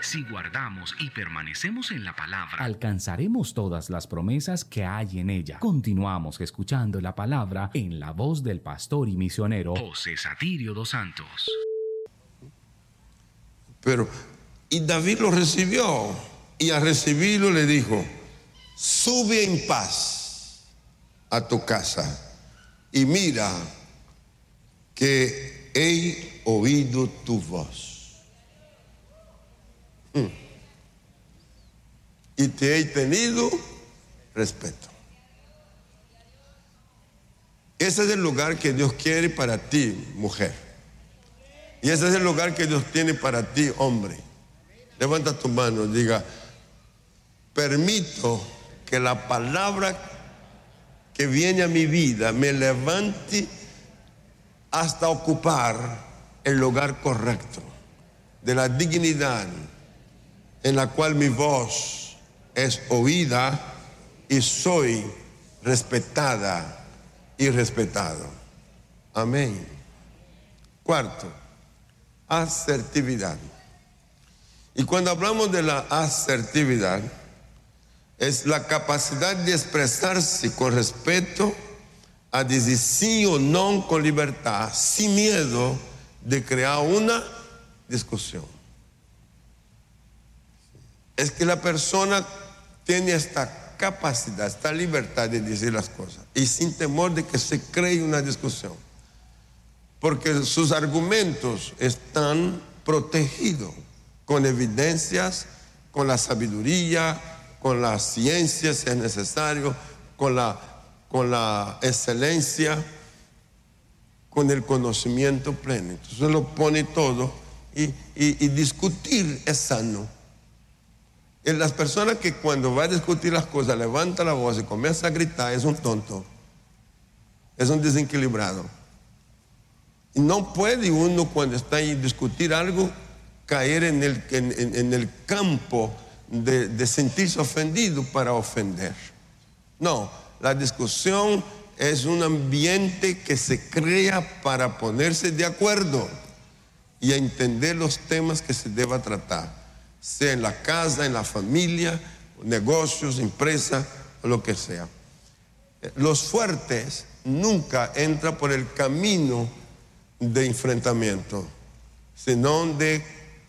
Si guardamos y permanecemos en la palabra, alcanzaremos todas las promesas que hay en ella. Continuamos escuchando la palabra en la voz del pastor y misionero José Satirio dos Santos. Y David lo recibió, y al recibirlo le dijo: sube en paz a tu casa, y mira que he oído tu voz. Y te he tenido respeto. Ese es el lugar que Dios quiere para ti, mujer. Y ese es el lugar que Dios tiene para ti, hombre. Levanta tu mano y diga: permito que la palabra que viene a mi vida me levante hasta ocupar el lugar correcto de la dignidad en la cual mi voz es oída y soy respetada y respetado. Amén. Cuarto, asertividad. Y cuando hablamos de la asertividad, es la capacidad de expresarse con respeto, a decir sí o no con libertad, sin miedo de crear una discusión. Es que la persona tiene esta capacidad, esta libertad de decir las cosas y sin temor de que se cree una discusión, porque sus argumentos están protegidos con evidencias, con la sabiduría, con la ciencia si es necesario, con la excelencia, con el conocimiento pleno. Entonces lo pone todo y discutir es sano. Y las personas que cuando va a discutir las cosas levanta la voz y comienza a gritar es un tonto, es un desequilibrado. Y no puede uno cuando está ahí discutir algo caer en el campo de sentirse ofendido para ofender. No, la discusión es un ambiente que se crea para ponerse de acuerdo y a entender los temas que se deba tratar, sea en la casa, en la familia, negocios, empresa, o lo que sea. Los fuertes nunca entran por el camino de enfrentamiento, sino de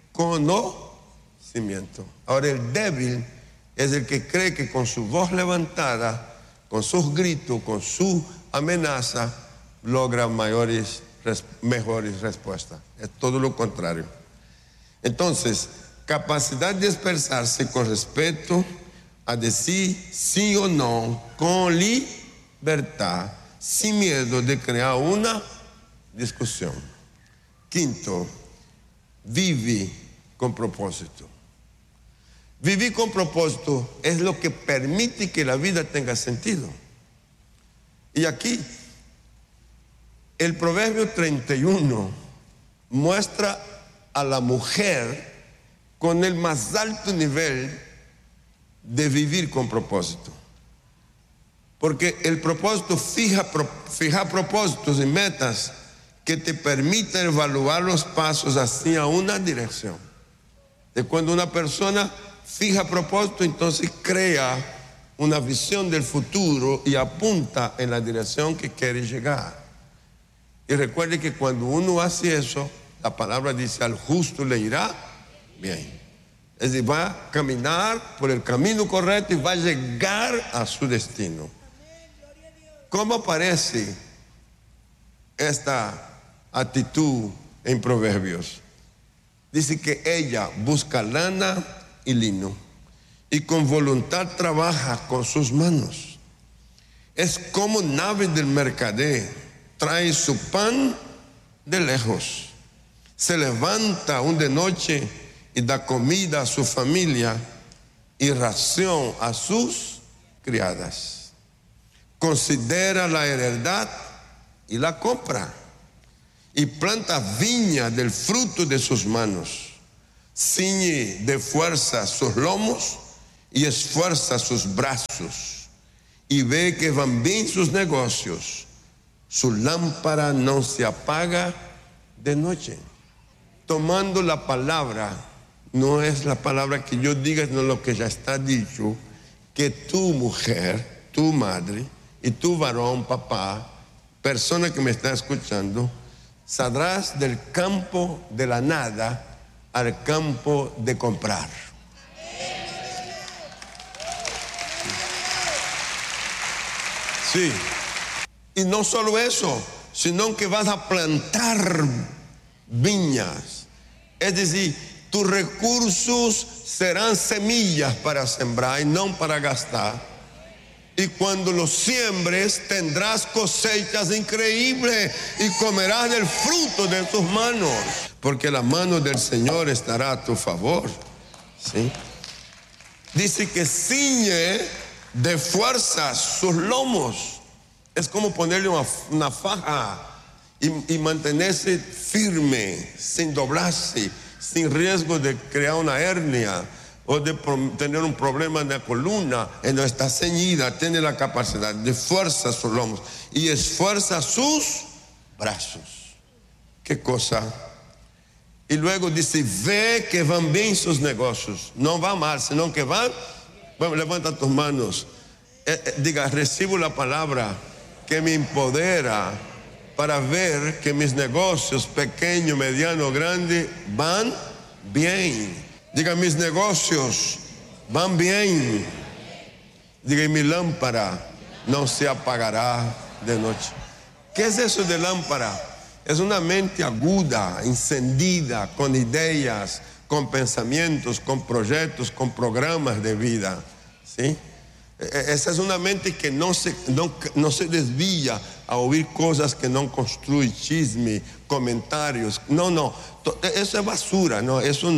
conocimiento. Ahora el débil es el que cree que con su voz levantada, con sus gritos, con su amenaza, logra mejores respuestas. Es todo lo contrario. Entonces, capacidad de expresarse con respeto, a decir sí o no, con libertad, sin miedo de crear una discusión. Quinto, vive con propósito. Vivir con propósito es lo que permite que la vida tenga sentido. Y aquí, el Proverbio 31 muestra a la mujer con el más alto nivel de vivir con propósito. Porque el propósito fija propósitos y metas que te permiten evaluar los pasos hacia una dirección. De cuando una persona fija propósito, entonces crea una visión del futuro y apunta en la dirección que quiere llegar. Y recuerde que cuando uno hace eso, la palabra dice: al justo le irá bien. Es decir, va a caminar por el camino correcto y va a llegar a su destino. ¿Cómo aparece esta actitud en Proverbios? Dice que ella busca lana y lino y con voluntad trabaja con sus manos. Es como nave del mercader, trae su pan de lejos. Se levanta aún de noche y da comida a su familia y ración a sus criadas. Considera la heredad y la compra, y planta viña del fruto de sus manos. Ciñe de fuerza sus lomos y esfuerza sus brazos, y ve que van bien sus negocios. Su lámpara no se apaga de noche. Tomando la palabra no es la palabra que yo diga, sino lo que ya está dicho, que tu mujer, tu madre y tu varón, papá, persona que me está escuchando, saldrás del campo de la nada al campo de comprar. Sí. Y no solo eso, sino que vas a plantar viñas. Es decir, tus recursos serán semillas para sembrar y no para gastar. Y cuando los siembres tendrás cosechas increíbles y comerás del fruto de tus manos, porque la mano del Señor estará a tu favor. ¿Sí? Dice que ciñe de fuerzas sus lomos. Es como ponerle una faja y mantenerse firme, sin doblarse, sin riesgo de crear una hernia o de tener un problema en la columna. No está ceñida, tiene la capacidad de fuerza sus lomos y esfuerza sus brazos. ¿Qué cosa? Y luego dice, ve que van bien sus negocios. No va mal, sino que van. Bueno, levanta tus manos. Diga, recibo la palabra que me empodera para ver que mis negocios, pequeño, mediano, grande, van bien. Diga, mis negocios van bien. Diga, y mi lámpara no se apagará de noche. ¿Qué es eso de lámpara? Es una mente aguda, encendida, con ideas, con pensamientos, con proyectos, con programas de vida. ¿Sí? Esa es una mente que no se desvía a oír cosas que no construyen, chisme, comentarios. No, eso es basura, no, eso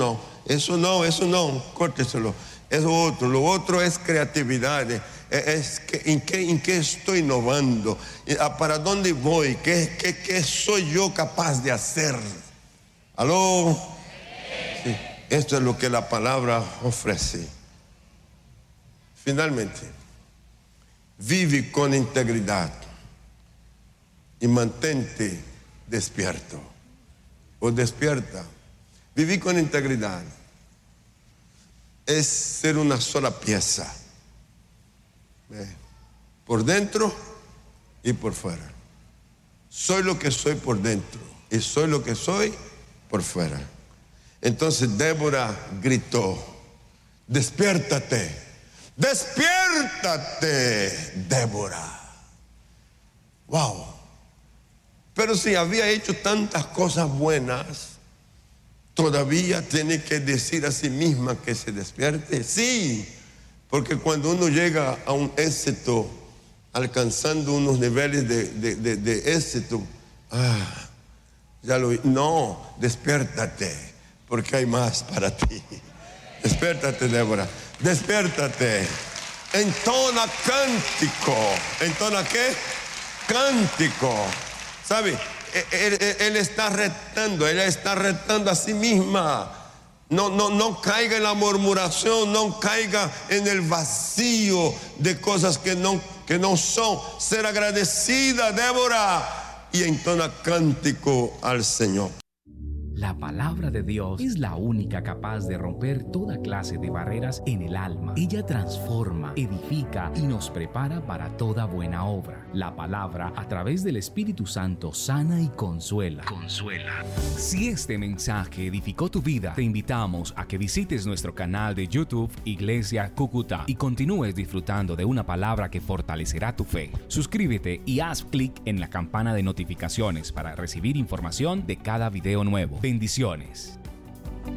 no, córteselo. Lo otro es creatividad, es que, ¿en qué estoy innovando? ¿Para dónde voy? ¿Qué soy yo capaz de hacer? ¿Aló? Sí, esto es lo que la palabra ofrece. Finalmente, vive con integridad y mantente despierto o despierta. Vivir con integridad es ser una sola pieza, por dentro y por fuera. Soy lo que soy por dentro y soy lo que soy por fuera. Entonces Débora gritó, despiértate. Despiértate, Débora. Wow. Pero si había hecho tantas cosas buenas, todavía tiene que decir a sí misma que se despierte. Sí, porque cuando uno llega a un éxito, alcanzando unos niveles de éxito, no, despiértate, porque hay más para ti. Despiértate, Débora. Despiértate. Entona cántico. ¿Entona qué? Cántico. ¿Sabe? Él está retando. Ella está retando a sí misma. No caiga en la murmuración. No caiga en el vacío de cosas que no son. Ser agradecida, Débora. Y entona cántico al Señor. La palabra de Dios es la única capaz de romper toda clase de barreras en el alma. Ella transforma, edifica y nos prepara para toda buena obra. La palabra, a través del Espíritu Santo, sana y consuela. Si este mensaje edificó tu vida, te invitamos a que visites nuestro canal de YouTube Iglesia Cúcuta y continúes disfrutando de una palabra que fortalecerá tu fe. Suscríbete y haz clic en la campana de notificaciones para recibir información de cada video nuevo. Bendiciones.